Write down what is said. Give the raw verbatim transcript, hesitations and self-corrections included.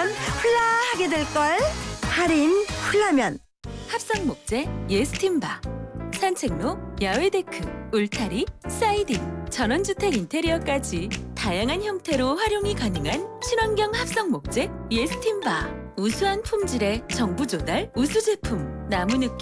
사면 훌라하게 될걸. 할인 훌라면. 합성 목재 예스팀바, 산책로, 야외 데크, 울타리, 사이딩, 전원주택 인테리어까지 다양한 형태로 활용이 가능한 친환경 합성 목재 예스팀바. 우수한 품질의 정부 조달 우수 제품, 나무 느낌